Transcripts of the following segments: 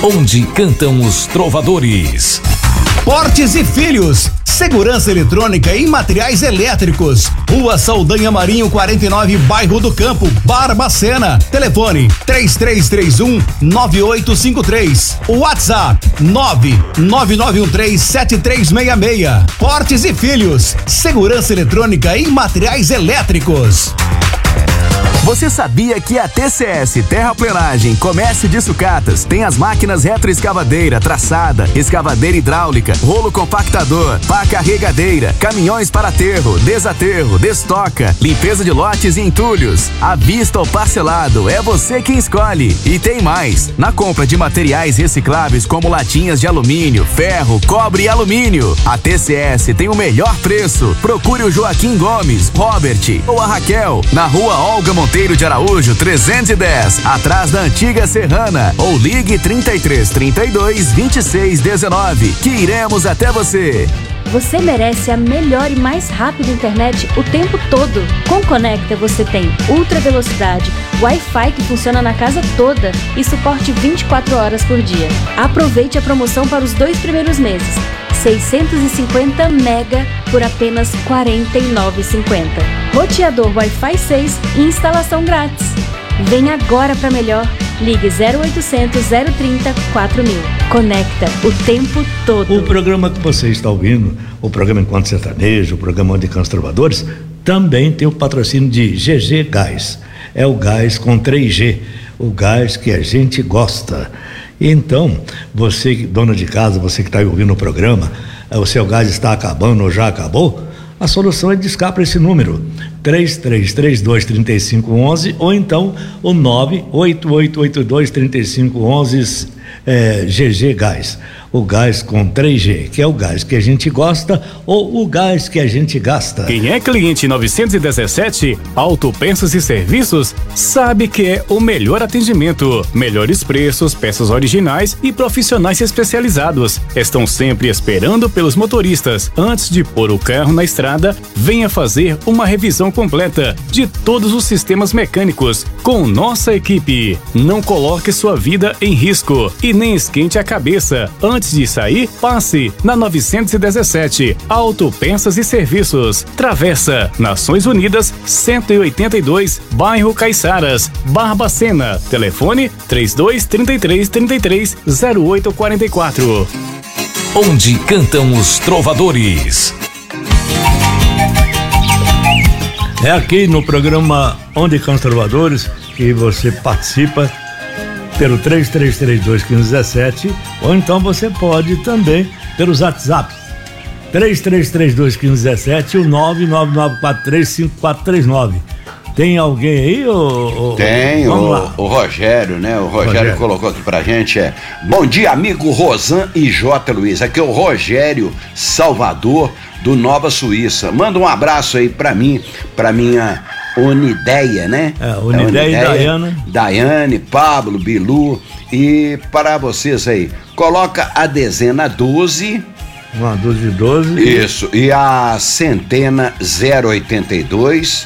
onde cantam os trovadores. Portes e Filhos, segurança eletrônica e materiais elétricos. Rua Saldanha Marinho 49, Bairro do Campo, Barbacena. Telefone 3331-9853. WhatsApp 99913-7366. Portes e Filhos, segurança eletrônica e materiais elétricos. Você sabia que a TCS Terraplenagem Comércio de Sucatas tem as máquinas retroescavadeira, traçada, escavadeira hidráulica, rolo compactador, pá carregadeira, caminhões para aterro, desaterro, destoca, limpeza de lotes e entulhos, à vista ou parcelado, é você quem escolhe. E tem mais, na compra de materiais recicláveis como latinhas de alumínio, ferro, cobre e alumínio, a TCS tem o melhor preço. Procure o Joaquim Gomes, Robert ou a Raquel, na rua Olga Monteiro de Araújo 310, atrás da antiga Serrana, ou ligue 3332-2619, que iremos até você. Você merece a melhor e mais rápida internet o tempo todo. Com Conecta você tem ultra velocidade, Wi-Fi que funciona na casa toda e suporte 24 horas por dia. Aproveite a promoção para os 2 primeiros meses. 650 mega por apenas R$ 49,50. Roteador Wi-Fi 6 e instalação grátis. Vem agora para melhor. Ligue 0800 030 4000. Conecta o tempo todo. O programa que você está ouvindo, o programa Enquanto Sertanejo, o programa de Cantos Trovadores, também tem o patrocínio de GG Gás. É o gás com 3G, o gás que a gente gosta. Então, você, dona de casa, você que está ouvindo o programa, o seu gás está acabando ou já acabou, a solução é discar para esse número, 3332-3511, ou então o 98882-3511, GG Gás. O gás com 3G, que é o gás que a gente gosta ou o gás que a gente gasta. Quem é cliente 917 Autopeças e Serviços sabe que é o melhor atendimento, melhores preços, peças originais e profissionais especializados. Estão sempre esperando pelos motoristas. Antes de pôr o carro na estrada, venha fazer uma revisão completa de todos os sistemas mecânicos com nossa equipe. Não coloque sua vida em risco e nem esquente a cabeça. Antes de sair, passe na 917 Autopeças e Serviços. Travessa Nações Unidas 182, bairro Caiçaras, Barbacena. Telefone 3233-330844. Onde cantam os trovadores. É aqui no programa Onde Cantam os Trovadores que você participa pelo 3332-1517, ou então você pode também pelo WhatsApp 3332-1517 e o 999435439. Tem alguém aí? Tem, o Rogério, né? O Rogério colocou aqui pra gente, bom dia, amigo Rosan e J. Luiz, aqui é o Rogério Salvador do Nova Suíça. Manda um abraço aí pra mim, pra minha Onideia, né? Onideia e Daiane, Pablo, Bilu, e para vocês aí, coloca a dezena 12. Uma 12 de 12. Isso, e a centena 082.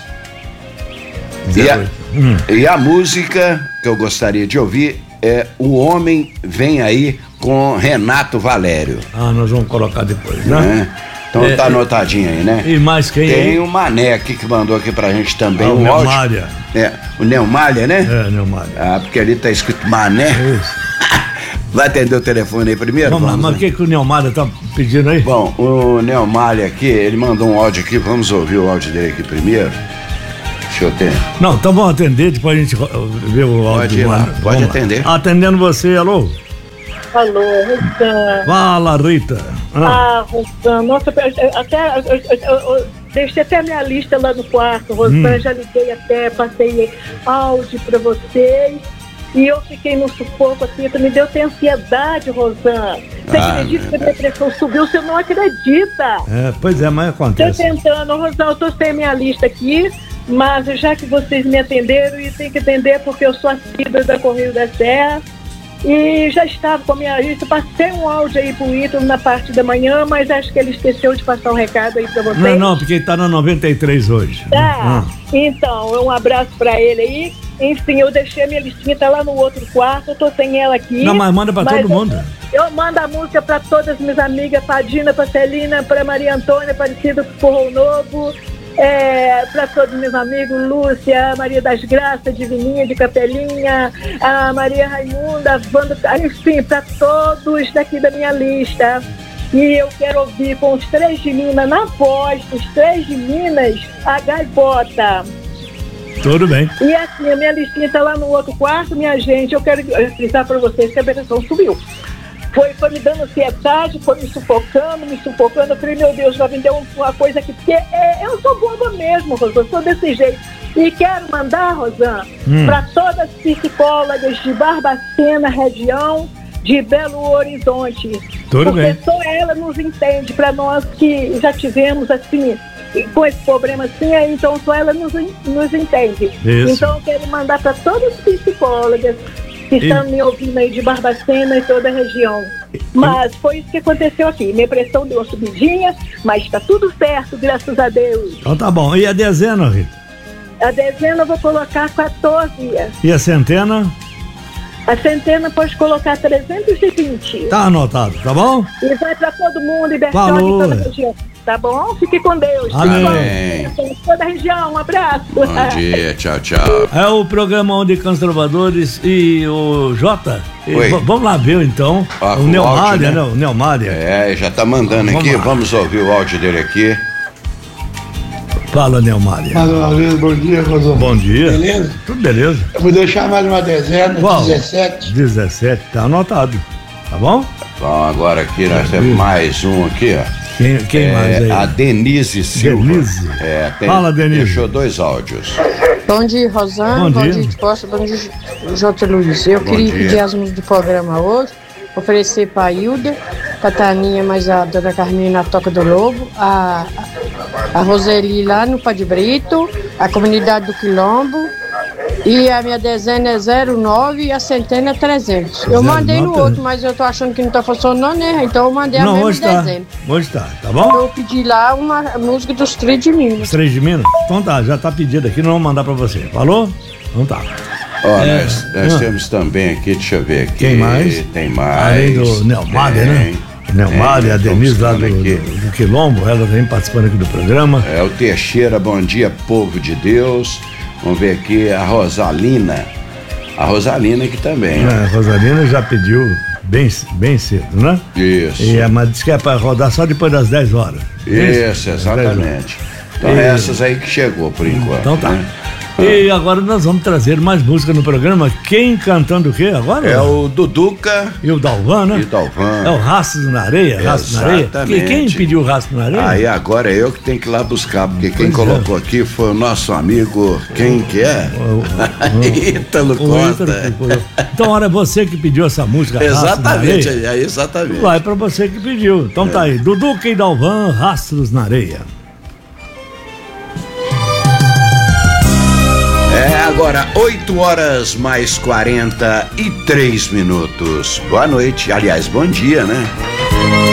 E a música que eu gostaria de ouvir é O Homem Vem Aí, com Renato Valério. Nós vamos colocar depois, né? Então tá anotadinho aí, né? E mais quem? Tem o Mané aqui que mandou aqui pra gente também. O Neumália. O Neumália, né? Neumália. Porque ali tá escrito Mané. Isso. Vai atender o telefone aí primeiro? Mas o que o Neumália tá pedindo aí? Bom, o Neumália aqui, ele mandou um áudio aqui, vamos ouvir o áudio dele aqui primeiro. Deixa eu ter. Não, então vamos atender, depois a gente vê o áudio. Pode atender. Atendendo você, alô? Alô, Rosana. Fala, Rita. Rosana, nossa, eu deixei até a minha lista lá no quarto, Rosana, já liguei até, passei áudio pra vocês e eu fiquei num sufoco assim, me deu até ansiedade, Rosana. Você acredita que a minha pressão subiu? Você não acredita. Pois é, mas acontece. Tô tentando, Rosana, eu tô sem a minha lista aqui, mas já que vocês me atenderam, e tem que atender porque eu sou assídua da Correio da Serra, e já estava com a minha lista, passei um áudio aí pro Ítalo na parte da manhã, mas acho que ele esqueceu de passar um recado aí pra vocês. Não, porque ele tá na 93 hoje. Tá, então, um abraço pra ele aí, Enfim, eu deixei a minha listinha, tá lá no outro quarto, eu tô sem ela aqui. Não, mas manda pra todo mundo. Eu mando a música pra todas as minhas amigas, pra Dina, pra Celina, pra Maria Antônia, Aparecida do Forró Novo, pra todos os meus amigos, Lúcia, Maria das Graças, Divininha, de Capelinha, a Maria Raimunda, a Wanda, enfim, pra todos daqui da minha lista. E eu quero ouvir com os 3 de Minas, na voz dos 3 de Minas, a Gaivota. Tudo bem. E assim, a minha listinha tá lá no outro quarto, minha gente. Eu quero explicar pra vocês que a pressão subiu. Foi me dando ansiedade, foi me sufocando. Eu falei, meu Deus, já me deu uma coisa aqui. Porque eu sou boba mesmo, Rosana, eu sou desse jeito. E quero mandar, Rosana, pra todas as psicólogas de Barbacena, região de Belo Horizonte. Tudo bem. Porque só ela nos entende, pra nós que já tivemos, assim, com esse problema assim, então só ela nos entende. Isso. Então eu quero mandar para todas as psicólogas que estão me ouvindo aí de Barbacena e toda a região. Mas foi isso que aconteceu aqui. Minha pressão deu uma subidinha, mas está tudo certo, graças a Deus. Então tá bom. E a dezena, Rita? A dezena eu vou colocar 14. E a centena? A centena pode colocar 320. Tá anotado, tá bom? E vai para todo mundo, e Falou. toda a região. Tá bom? Fique com Deus. Amém. Toda a região, um abraço. Bom dia, tchau, tchau. É o programa Onde Cães Trovadores e o Jota. Vamos lá ver então. O Neumária, né? O Neumária. Já tá mandando vamos aqui. Lá. Vamos ouvir o áudio dele aqui. Fala, Neumária. Bom dia, Rosana. Bom dia. Beleza? Tudo beleza. Eu vou deixar mais uma dezena, Qual? 17. 17, tá anotado. Tá bom? Bom, agora aqui nós temos mais um aqui, ó. Quem mais aí? A Denise Silva. Denise? Fala, Denise. Deixou 2 áudios. Bom dia, Rosana. Bom dia de Costa. Bom dia, J. Luiz. Eu queria pedir as músicas do programa hoje, oferecer para a Hilda, para a Taninha, mais a dona Carminha na Toca do Lobo, a Roseli lá no Pá de Brito, a comunidade do Quilombo, e a minha dezena é 09 e a centena é 300. Eu mandei no outro, mas eu tô achando que não tá funcionando, né? Então eu mandei a mesma dezena. Hoje tá bom? Eu pedi lá uma música dos 3 de Minas. Os 3 de Minas? Então tá, já tá pedido aqui, não vamos mandar pra você. Falou? Então tá. Nós temos também aqui, deixa eu ver aqui. Quem mais? Tem mais. Além do Neumária, né? Neumária, a Denise lá do Quilombo, ela também participando aqui do programa. O Teixeira, bom dia, povo de Deus. Vamos ver aqui a Rosalina. A Rosalina aqui também. A Rosalina já pediu bem cedo, né? Isso. Mas disse que é pra rodar só depois das 10 horas. Isso, exatamente. Então essas aí que chegou por enquanto. Então tá. Né? E agora nós vamos trazer mais música no programa. Quem cantando o quê agora? É o Duduca e o Dalvan, né? E o Dalvan. É o Rastros na Areia. Rastros na Areia. E quem pediu o Rastros na Areia? Aí agora é eu que tenho que ir lá buscar, porque quem colocou aqui foi o nosso amigo, quem que é? Ítalo Costa. Então, olha, você que pediu essa música. Exatamente, exatamente. Vai pra você que pediu. Então tá aí, Duduca e Dalvan, Rastros na Areia. Agora 8h mais 43 minutos. Boa noite, aliás, bom dia, né?